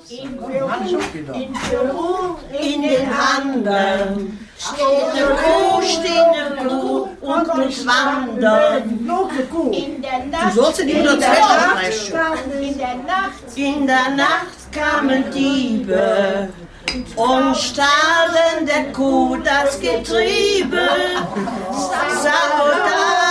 In Peru, in den Anden, steht eine Kuh und muss wandern. In der Nacht, Du sollst ja nicht nur in der Nacht kamen Diebe und stahlen der Kuh das Getriebe. Sabotage.